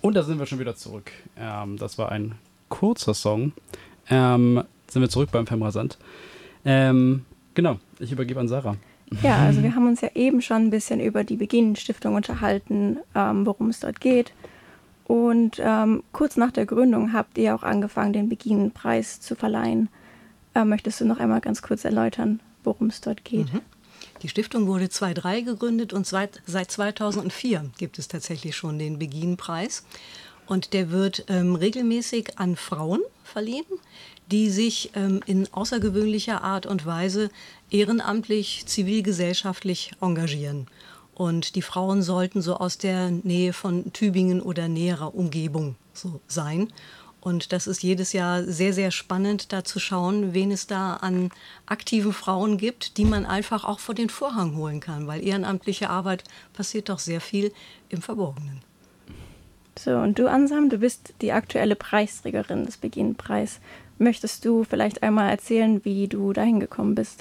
Und da sind wir schon wieder zurück. Das war ein kurzer Song. Sind wir zurück beim Femrasant. Genau, ich übergebe an Sarah. Ja, also wir haben uns ja eben schon ein bisschen über die Begin-Stiftung unterhalten, worum es dort geht. Und kurz nach der Gründung habt ihr auch angefangen, den Begin-Preis zu verleihen. Möchtest du noch einmal ganz kurz erläutern, worum es dort geht? Die Stiftung wurde 2003 gegründet und seit 2004 gibt es tatsächlich schon den Begin-Preis. Und der wird regelmäßig an Frauen verliehen, die sich in außergewöhnlicher Art und Weise ehrenamtlich, zivilgesellschaftlich engagieren. Und die Frauen sollten so aus der Nähe von Tübingen oder näherer Umgebung so sein. Und das ist jedes Jahr sehr, sehr spannend, da zu schauen, wen es da an aktiven Frauen gibt, die man einfach auch vor den Vorhang holen kann. Weil ehrenamtliche Arbeit passiert doch sehr viel im Verborgenen. So, und du, Ansam, du bist die aktuelle Preisträgerin des Begin-Preis. Möchtest du vielleicht einmal erzählen, wie du dahin gekommen bist?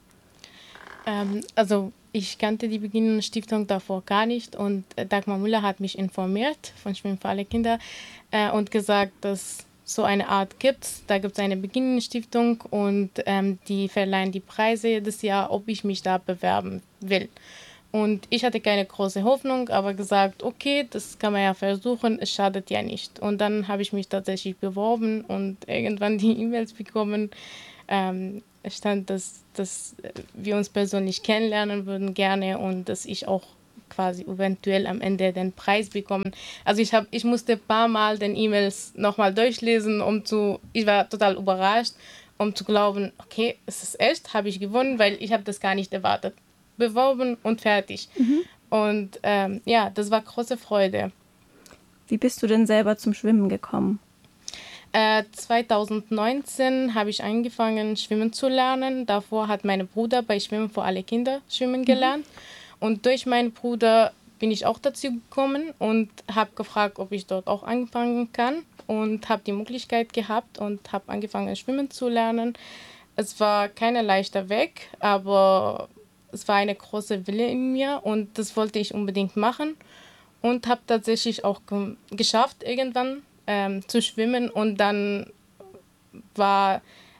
Also ich kannte die Begin-Stiftung davor gar nicht und Dagmar Müller hat mich informiert von Schwimmen für alle Kinder und gesagt, dass so eine Art gibt. Da gibt es eine Begin-Stiftung und die verleihen die Preise jedes Jahr, ob ich mich da bewerben will. Und ich hatte keine große Hoffnung, aber gesagt, okay, das kann man ja versuchen, es schadet ja nicht. Und dann habe ich mich tatsächlich beworben und irgendwann die E-Mails bekommen. Es stand, dass wir uns persönlich kennenlernen würden gerne und dass ich auch quasi eventuell am Ende den Preis bekomme. Also ich musste ein paar Mal den E-Mails nochmal durchlesen, ich war total überrascht, um zu glauben, okay, es ist echt, habe ich gewonnen, weil ich habe das gar nicht erwartet. Beworben und fertig. Und ja, das war große Freude. Wie bist du denn selber zum Schwimmen gekommen? 2019 habe ich angefangen, schwimmen zu lernen. Davor hat mein Bruder bei Schwimmen für alle Kinder schwimmen gelernt. Und durch meinen Bruder bin ich auch dazu gekommen und habe gefragt, ob ich dort auch anfangen kann. Und habe die Möglichkeit gehabt und habe angefangen, schwimmen zu lernen. Es war kein leichter Weg, aber es war eine große Wille in mir und das wollte ich unbedingt machen. Und habe tatsächlich auch geschafft, irgendwann zu schwimmen und dann war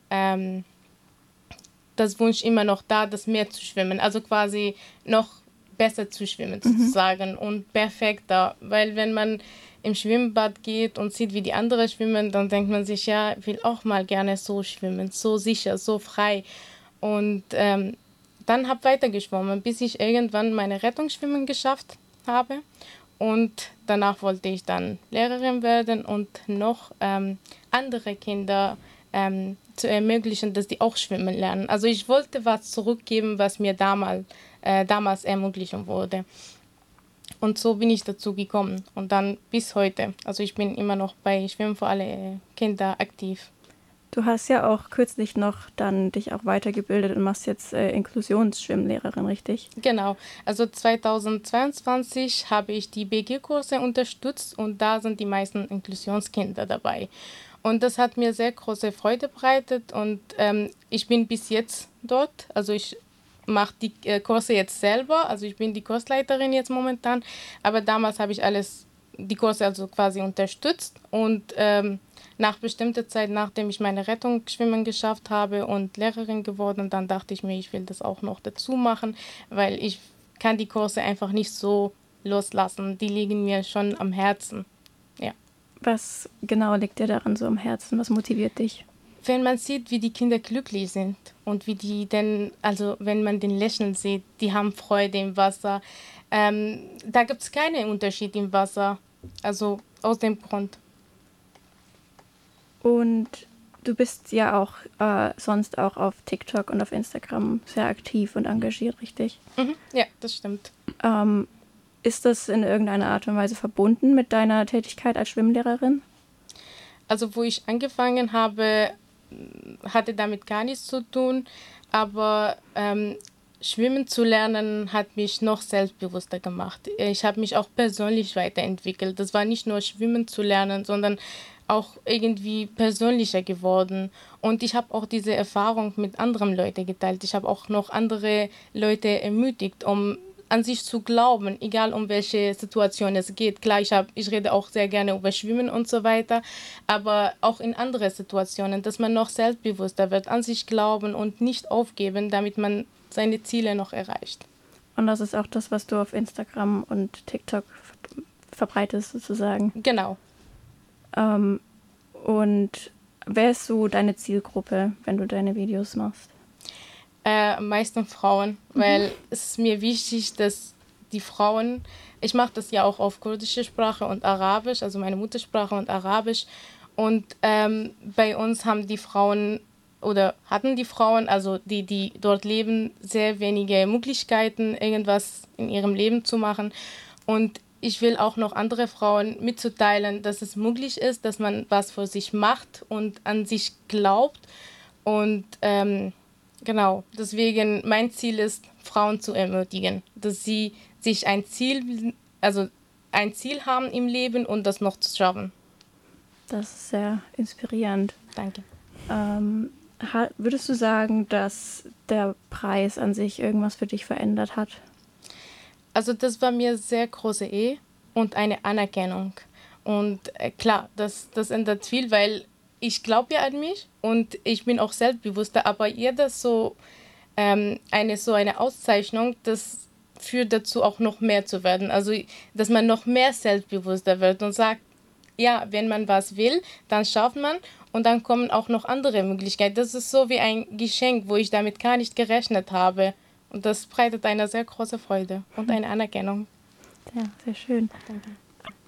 das Wunsch immer noch da, das Meer zu schwimmen, also quasi noch besser zu schwimmen sozusagen und perfekter, weil wenn man im Schwimmbad geht und sieht, wie die anderen schwimmen, dann denkt man sich, ja, ich will auch mal gerne so schwimmen, so sicher, so frei und dann habe ich weitergeschwommen, bis ich irgendwann meine Rettungsschwimmen geschafft habe. Und danach wollte ich dann Lehrerin werden und noch andere Kinder zu ermöglichen, dass die auch schwimmen lernen. Also ich wollte was zurückgeben, was mir damals ermöglicht wurde. Und so bin ich dazu gekommen. Und dann bis heute. Also ich bin immer noch bei Schwimmen für alle Kinder aktiv. Du hast ja auch kürzlich noch dann dich auch weitergebildet und machst jetzt Inklusionsschwimmlehrerin, richtig? Genau. Also 2022 habe ich die BG-Kurse unterstützt und da sind die meisten Inklusionskinder dabei. Und das hat mir sehr große Freude bereitet und ich bin bis jetzt dort. Also ich mache die Kurse jetzt selber. Also ich bin die Kursleiterin jetzt momentan. Aber damals habe ich die Kurse also quasi unterstützt und nach bestimmter Zeit, nachdem ich meine Rettungsschwimmen geschafft habe und Lehrerin geworden, dann dachte ich mir, ich will das auch noch dazu machen, weil ich kann die Kurse einfach nicht so loslassen. Die liegen mir schon am Herzen. Ja. Was genau liegt dir daran so am Herzen? Was motiviert dich? Wenn man sieht, wie die Kinder glücklich sind und wie die denn, also wenn man den Lächeln sieht, die haben Freude im Wasser. Da gibt es keinen Unterschied im Wasser. Also aus dem Grund. Und du bist ja auch sonst auch auf TikTok und auf Instagram sehr aktiv und engagiert, richtig? Ja, das stimmt. Ist das in irgendeiner Art und Weise verbunden mit deiner Tätigkeit als Schwimmlehrerin? Also wo ich angefangen habe, hatte damit gar nichts zu tun, aber Schwimmen zu lernen hat mich noch selbstbewusster gemacht. Ich habe mich auch persönlich weiterentwickelt. Das war nicht nur Schwimmen zu lernen, sondern auch irgendwie persönlicher geworden. Und ich habe auch diese Erfahrung mit anderen Leuten geteilt. Ich habe auch noch andere Leute ermutigt, um an sich zu glauben, egal um welche Situation es geht. Klar, ich rede auch sehr gerne über Schwimmen und so weiter, aber auch in andere Situationen, dass man noch selbstbewusster wird, an sich glauben und nicht aufgeben, damit man seine Ziele noch erreicht. Und das ist auch das, was du auf Instagram und TikTok verbreitest, sozusagen. Genau. Und wer ist so deine Zielgruppe, wenn du deine Videos machst? Am meisten Frauen, weil es ist mir wichtig, dass die Frauen, ich mache das ja auch auf kurdische Sprache und Arabisch, also meine Muttersprache und Arabisch. Und bei uns haben die Frauen hatten die Frauen, also die dort leben, sehr wenige Möglichkeiten, irgendwas in ihrem Leben zu machen. Und ich will auch noch andere Frauen mitzuteilen, dass es möglich ist, dass man was für sich macht und an sich glaubt. Und genau, deswegen mein Ziel ist, Frauen zu ermutigen, dass sie sich ein Ziel haben im Leben und das noch zu schaffen. Das ist sehr inspirierend. Danke. Würdest du sagen, dass der Preis an sich irgendwas für dich verändert hat? Also das war mir sehr große Ehre und eine Anerkennung. Und klar, das ändert viel, weil ich glaube ja an mich und ich bin auch selbstbewusster, aber jeder eine Auszeichnung, das führt dazu, auch noch mehr zu werden. Also, dass man noch mehr selbstbewusster wird und sagt, ja, wenn man was will, dann schafft man und dann kommen auch noch andere Möglichkeiten. Das ist so wie ein Geschenk, wo ich damit gar nicht gerechnet habe. Und das bereitet eine sehr große Freude und eine Anerkennung. Ja, sehr schön. Danke.